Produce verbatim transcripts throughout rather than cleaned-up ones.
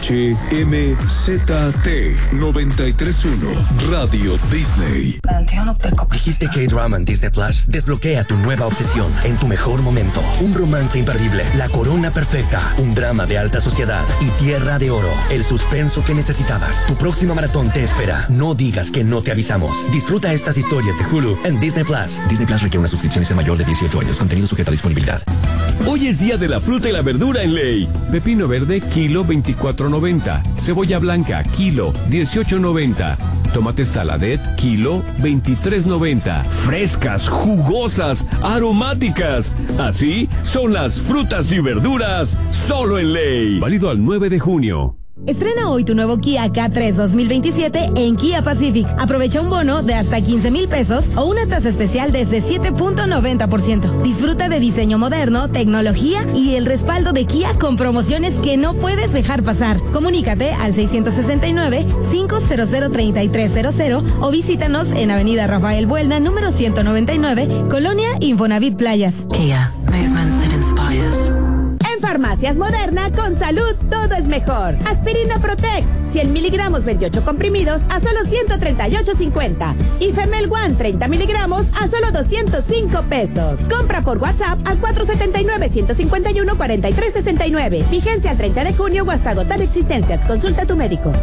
H M Z T noventa y tres punto uno Radio Disney. Dijiste K-Drama en Disney Plus. Desbloquea tu nueva obsesión en tu mejor momento. Un romance imperdible, la corona perfecta, un drama de alta sociedad y Tierra de Oro. El suspenso que necesitabas. Tu próximo maratón te espera. No digas que no te avisamos. Disfruta estas historias de Hulu en Disney Plus. Disney Plus requiere una suscripción y ser mayor de dieciocho años. Contenido sujeto a disponibilidad. Hoy es día de la fruta y la verdura en Ley. Pepino verde, kilo veinticuatro noventa. Cebolla blanca, kilo dieciocho noventa. Tomate saladet, kilo veintitrés noventa. Frescas, jugosas, aromáticas. Así son las frutas y verduras solo en Ley. Válido al nueve de junio. Estrena hoy tu nuevo Kia K tres dos mil veintisiete en Kia Pacific. Aprovecha un bono de hasta quince mil pesos o una tasa especial desde siete punto noventa por ciento. Disfruta de diseño moderno, tecnología y el respaldo de Kia con promociones que no puedes dejar pasar. Comunícate al seiscientos sesenta y nueve, quinientos, treinta y tres cero cero o visítanos en Avenida Rafael Buelna, número ciento noventa y nueve, Colonia Infonavit Playas. Kia, movement that inspires. Farmacias Moderna, con salud todo es mejor. Aspirina Protect, cien miligramos, veintiocho comprimidos a solo ciento treinta y ocho cincuenta. Y Femel One, treinta miligramos a solo doscientos cinco pesos. Compra por WhatsApp al cuatro siete nueve, uno cinco uno, cuatro tres seis nueve. Vigencia el treinta de junio o hasta agotar existencias. Consulta a tu médico.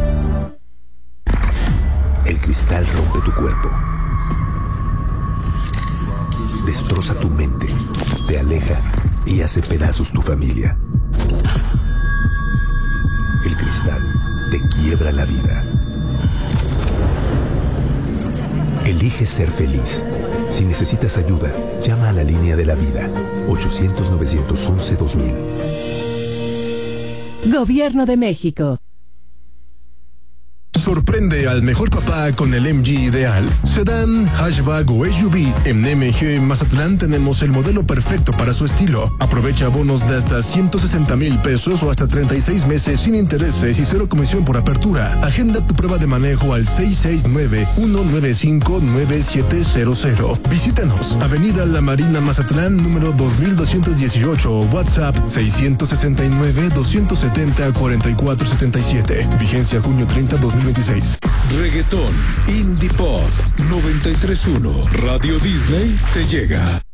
El cristal rompe tu cuerpo. Destroza tu mente. Te aleja y hace pedazos tu familia. El cristal te quiebra la vida. Elige ser feliz. Si necesitas ayuda, llama a la línea de la vida. ochocientos, novecientos once, dos mil. Gobierno de México. Sorprende al mejor papá con el M G ideal. Sedán, hatchback o S U V. En M G Mazatlán tenemos el modelo perfecto para su estilo. Aprovecha bonos de hasta ciento sesenta mil pesos o hasta treinta y seis meses sin intereses y cero comisión por apertura. Agenda tu prueba de manejo al seis seis nueve, uno nueve cinco, nueve siete cero cero. Visítanos. Avenida La Marina Mazatlán, número dos mil doscientos dieciocho o WhatsApp seiscientos sesenta y nueve, doscientos setenta, cuarenta y cuatro setenta y siete. Vigencia junio treinta, dos mil veintiséis. Reggaetón, Indie Pop, noventa y tres punto uno Radio Disney te llega.